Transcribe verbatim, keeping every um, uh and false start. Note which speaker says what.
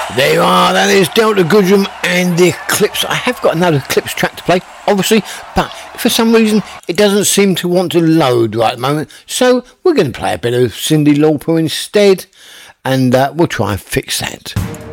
Speaker 1: There you are, that is Delta Goodrem and the Eclipse. I have got another Eclipse track to play, obviously, but for some reason it doesn't seem to want to load right at the moment. So we're going to play a bit of Cyndi Lauper instead, and uh, we'll try and fix that.